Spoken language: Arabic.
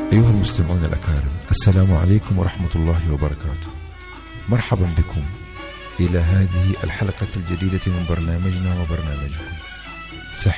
أيها المستمعون الأكارم، السلام عليكم ورحمة الله وبركاته. مرحبا بكم إلى هذه الحلقة الجديدة من برنامجنا وبرنامجكم سحر